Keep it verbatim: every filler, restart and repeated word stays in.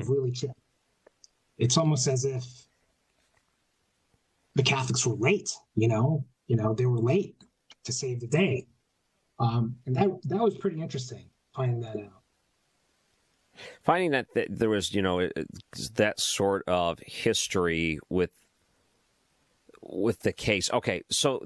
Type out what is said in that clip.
have really changed. It's almost as if the Catholics were late, you know, you know, they were late to save the day. Um, and that, that was pretty interesting, finding that out. Finding that, that there was, you know, that sort of history with with the case. Okay, so